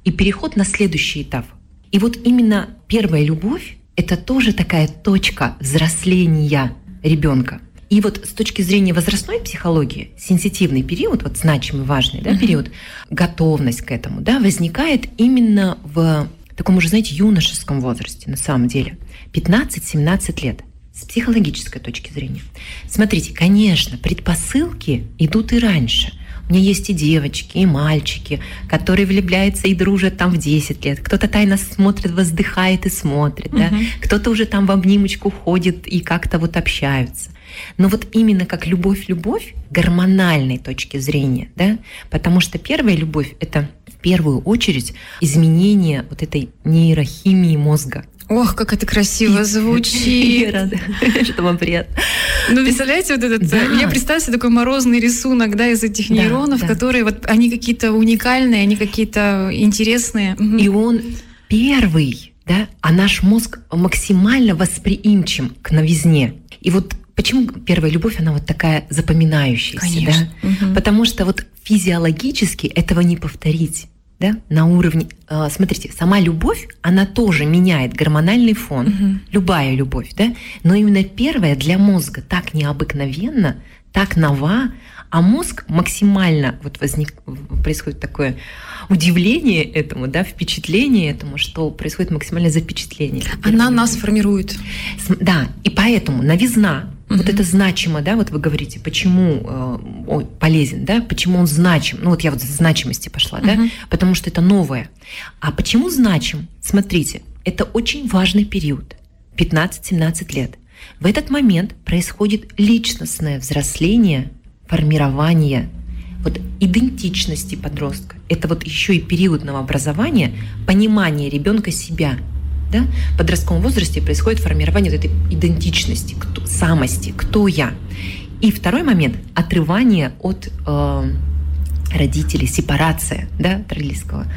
и переход на следующий этап. И вот именно первая любовь – это тоже такая точка взросления ребенка. И вот с точки зрения возрастной психологии, сенситивный период, вот значимый, важный, да, период, готовность к этому, да, возникает именно в таком уже, знаете, юношеском возрасте, на самом деле. 15-17 лет. С психологической точки зрения. Смотрите, конечно, предпосылки идут и раньше. У меня есть и девочки, и мальчики, которые влюбляются и дружат там в 10 лет. Кто-то тайно смотрит, воздыхает и смотрит. Да? Кто-то уже там в обнимочку ходит и как-то вот общаются. Но вот именно как любовь-любовь гормональной точки зрения, да? Потому что первая любовь – это в первую очередь изменение вот этой нейрохимии мозга. Ох, как это красиво звучит. Я рада, что вам приятно. Ну, представляете, вот этот... Да. Я представляю себе такой морозный рисунок, да, из этих нейронов, которые вот, они какие-то уникальные, они какие-то интересные. И он первый, да, а наш мозг максимально восприимчив к новизне. И вот почему первая любовь, она вот такая запоминающаяся, конечно, да? Потому что вот физиологически этого не повторить. Да, на уровне, смотрите, сама любовь, она тоже меняет гормональный фон, любая любовь, да, но именно первая для мозга так необыкновенно, так нова, а мозг максимально, вот происходит такое удивление этому, да, впечатление этому, что происходит максимальное запечатление. Она нас формирует. Да, и поэтому новизна, вот это значимо, да, вот вы говорите, почему полезен, да, почему он значим. Ну вот я вот с значимости пошла, да, потому что это новое. А почему значим? Смотрите, это очень важный период, 15-17 лет. В этот момент происходит личностное взросление, формирование вот идентичности подростка. Это вот еще и период новообразования, понимание ребенка себя. Да? В подростковом возрасте происходит формирование вот этой идентичности, самости, кто я. И второй момент – отрывание от родителей, сепарация, да, от родительского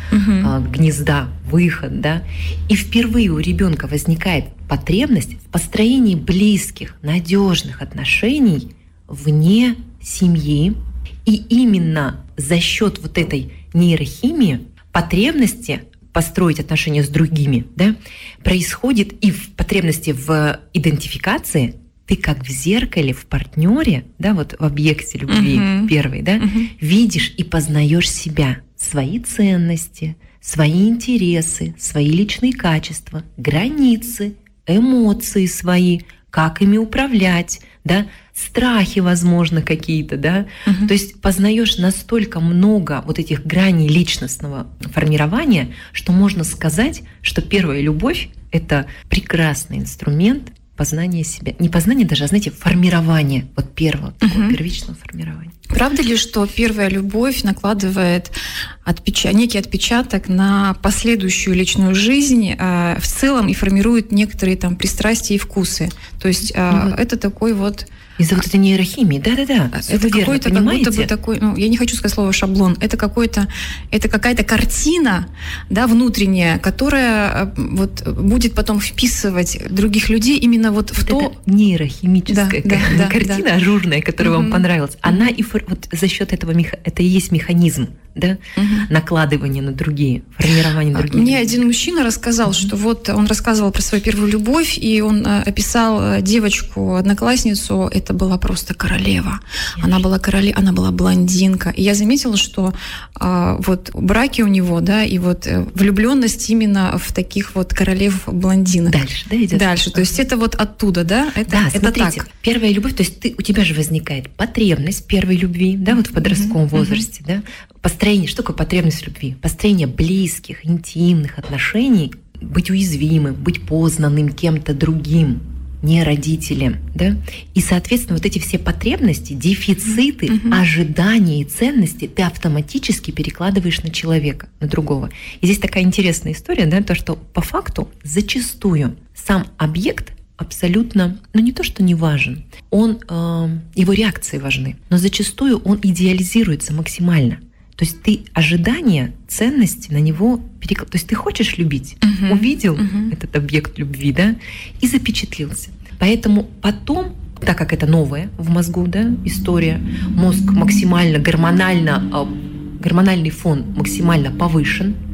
гнезда, выход. Да? И впервые у ребенка возникает потребность в построении близких, надежных отношений вне семьи. И именно за счет вот этой нейрохимии потребности построить отношения с другими, да, происходит и в потребности в идентификации. Ты как в зеркале, в партнере, да, вот в объекте любви первой, да, видишь и познаешь себя, свои ценности, свои интересы, свои личные качества, границы, эмоции свои, как ими управлять, да, страхи, возможно, какие-то, да. То есть познаешь настолько много вот этих граней личностного формирования, что можно сказать, что первая любовь – это прекрасный инструмент познания себя. Не познание даже, а, знаете, формирование вот первого, такого первичного формирования. Правда ли, что первая любовь накладывает некий отпечаток на последующую личную жизнь в целом и формирует некоторые там пристрастия и вкусы? То есть это такой вот... Из-за вот этой нейрохимии, да-да-да. Это какой-то как будто бы такой, ну, я не хочу сказать слово шаблон, это какая-то картина, да, внутренняя, которая вот будет потом вписывать других людей именно вот в то... Нейрохимическая картина ажурная, которая вам понравилась, она и вот за счет этого, это и есть механизм, да, накладывания на другие, формирование других. Мне один мужчина рассказал, что вот он рассказывал про свою первую любовь, и он описал девочку-одноклассницу, это была просто королева. Она была она была блондинка. И я заметила, что вот браки у него, да, и вот влюбленность именно в таких вот королев-блондинок. Дальше, да, идет? Дальше. То есть это вот оттуда, да? Да, смотрите, так. Первая любовь, то есть у тебя же возникает потребность первой любви, да, вот в подростковом возрасте, да, построение, что такое потребность в любви? Построение близких, интимных отношений, быть уязвимым, быть познанным кем-то другим, не родителем, да? И, соответственно, вот эти все потребности, дефициты, ожидания и ценности ты автоматически перекладываешь на человека, на другого. И здесь такая интересная история, да, то, что по факту зачастую сам объект абсолютно, ну не то, что не важен, его реакции важны, но зачастую он идеализируется максимально. То есть ты ожидания, ценности на него то есть ты хочешь любить, увидел этот объект любви, да, и запечатлился. Поэтому потом, так как это новое в мозгу, да, история, мозг максимально гормональный фон максимально повышен,